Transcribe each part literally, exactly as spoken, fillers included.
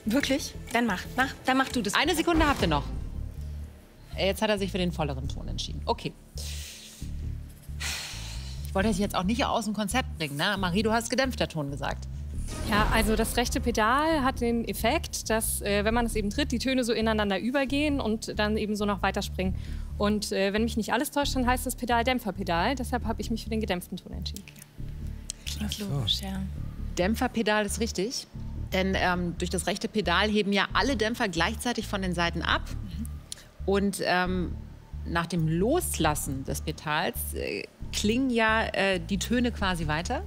Wirklich? Dann mach, mach, dann mach du das. Eine Sekunde habt ihr noch. Jetzt hat er sich für den volleren Ton entschieden. Okay. Ich wollte dich jetzt auch nicht aus dem Konzept bringen, ne? Marie, du hast gedämpfter Ton gesagt. Ja, also das rechte Pedal hat den Effekt, dass, äh, wenn man es eben tritt, die Töne so ineinander übergehen und dann eben so noch weiterspringen. Und äh, wenn mich nicht alles täuscht, dann heißt das Pedal Dämpferpedal. Deshalb habe ich mich für den gedämpften Ton entschieden. Klingt logisch, ja. Dämpferpedal ist richtig. Denn ähm, durch das rechte Pedal heben ja alle Dämpfer gleichzeitig von den Seiten ab. Mhm. Und ähm, nach dem Loslassen des Pedals äh, klingen ja äh, die Töne quasi weiter.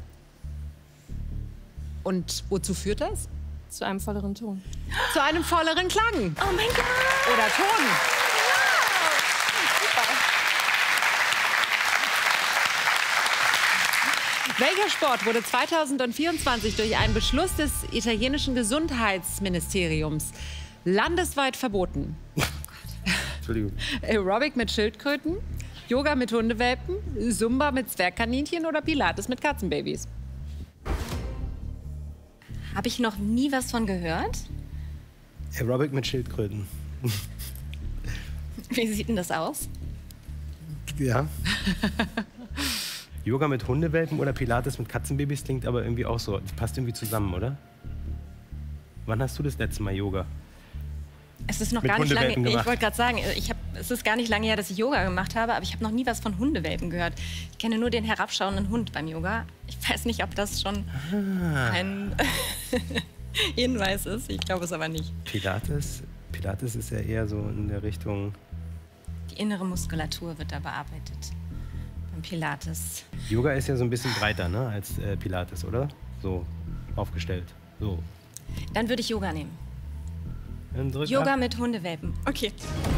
Und wozu führt das? Zu einem volleren Ton. Zu einem volleren Klang. Oh mein Gott! Oder Ton. Welcher Sport wurde zweitausendvierundzwanzig durch einen Beschluss des italienischen Gesundheitsministeriums landesweit verboten? Entschuldigung. Aerobic mit Schildkröten, Yoga mit Hundewelpen, Zumba mit Zwergkaninchen oder Pilates mit Katzenbabys? Habe ich noch nie was von gehört? Aerobic mit Schildkröten. Wie sieht denn das aus? Ja. Yoga mit Hundewelpen oder Pilates mit Katzenbabys klingt aber irgendwie auch so. Das passt irgendwie zusammen, oder? Wann hast du das letzte Mal Yoga? Es ist noch Mit gar nicht lange. Hundewelpen gemacht? Ich wollte gerade sagen, ich hab, es ist gar nicht lange her, dass ich Yoga gemacht habe, aber ich habe noch nie was von Hundewelpen gehört. Ich kenne nur den herabschauenden Hund beim Yoga. Ich weiß nicht, ob das schon ah. ein Hinweis ist. Ich glaube es aber nicht. Pilates? Pilates ist ja eher so in der Richtung... Die innere Muskulatur wird da bearbeitet. Beim Pilates. Yoga ist ja so ein bisschen breiter, ne, als äh, Pilates, oder? So aufgestellt. So. Dann würde ich Yoga nehmen. Yoga ab. Mit Hundewelpen. Okay.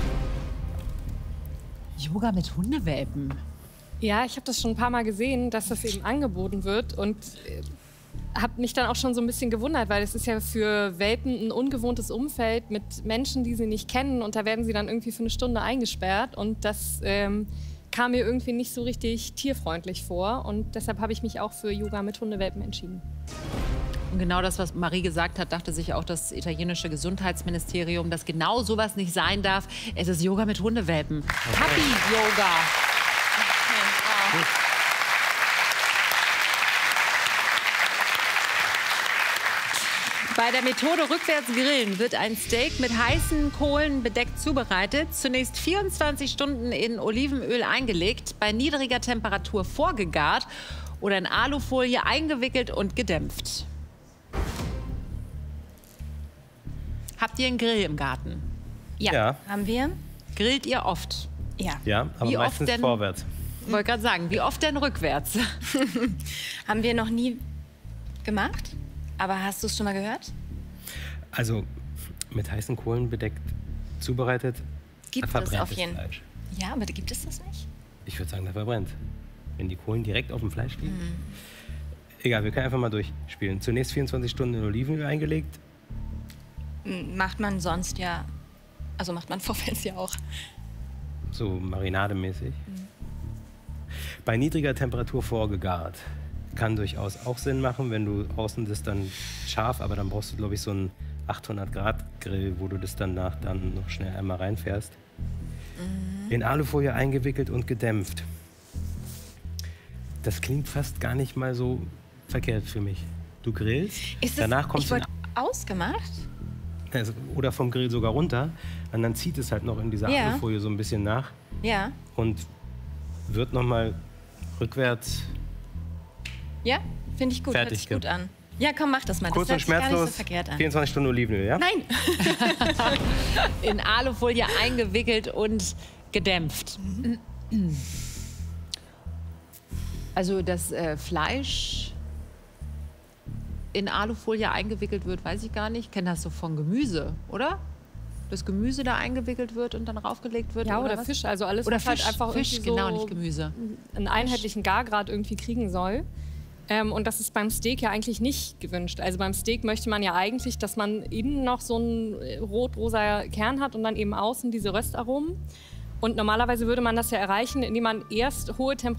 Yoga mit Hundewelpen? Ja, ich habe das schon ein paar Mal gesehen, dass das eben angeboten wird und äh, habe mich dann auch schon so ein bisschen gewundert, weil es ist ja für Welpen ein ungewohntes Umfeld mit Menschen, die sie nicht kennen und da werden sie dann irgendwie für eine Stunde eingesperrt und das ähm, kam mir irgendwie nicht so richtig tierfreundlich vor und deshalb habe ich mich auch für Yoga mit Hundewelpen entschieden. Und genau das, was Marie gesagt hat, dachte sich auch das italienische Gesundheitsministerium, dass genau sowas nicht sein darf. Es ist Yoga mit Hundewelpen. Okay. Happy Yoga. Okay. Oh. Bei der Methode rückwärts grillen wird ein Steak mit heißen Kohlen bedeckt zubereitet. Zunächst vierundzwanzig Stunden in Olivenöl eingelegt, bei niedriger Temperatur vorgegart oder in Alufolie eingewickelt und gedämpft. Habt ihr einen Grill im Garten? Ja, ja. Haben wir. Grillt ihr oft? Ja. Ja, aber wie meistens oft denn, vorwärts. Ich wollte gerade sagen, wie oft denn rückwärts? Haben wir noch nie gemacht. Aber hast du es schon mal gehört? Also mit heißen Kohlen bedeckt zubereitet, gibt verbrennt es auf jeden Fall. Fleisch. Ja, aber gibt es das nicht? Ich würde sagen, da verbrennt. Wenn die Kohlen direkt auf dem Fleisch liegen. Mhm. Egal, wir können einfach mal durchspielen. Zunächst vierundzwanzig Stunden in Olivenöl eingelegt. Macht man sonst ja, also macht man vorwärts ja auch. So marinademäßig. Mhm. Bei niedriger Temperatur vorgegart. Kann durchaus auch Sinn machen, wenn du außen das dann scharf, aber dann brauchst du, glaube ich, so einen achthundert Grad Grill, wo du das danach dann noch schnell einmal reinfährst. Mhm. In Alufolie eingewickelt und gedämpft. Das klingt fast gar nicht mal so verkehrt für mich. Du grillst, ist danach das, kommt ich wollte ausgemacht? Also, oder vom Grill sogar runter. Und dann zieht es halt noch in dieser ja. Alufolie so ein bisschen nach. Ja. Und wird noch mal rückwärts. Ja, finde ich gut. Fertig, hört sich gut an. Ja, komm, mach das mal. Kurz das und schmerzlos. Gar nicht so verkehrt an. vierundzwanzig Stunden Olivenöl, ja? Nein. In Alufolie eingewickelt und gedämpft. Mhm. Also das äh, Fleisch in Alufolie eingewickelt wird, weiß ich gar nicht. Ich kenne das so von Gemüse, oder? Das Gemüse da eingewickelt wird und dann raufgelegt wird? Ja, oder, oder was? Fisch. Also alles, oder was Fisch, halt einfach Fisch, irgendwie genau, so nicht Gemüse. einen einheitlichen Gargrad irgendwie kriegen soll. Ähm, und das ist beim Steak ja eigentlich nicht gewünscht. Also beim Steak möchte man ja eigentlich, dass man innen noch so einen rot-rosa Kern hat und dann eben außen diese Röstaromen. Und normalerweise würde man das ja erreichen, indem man erst hohe Temperaturen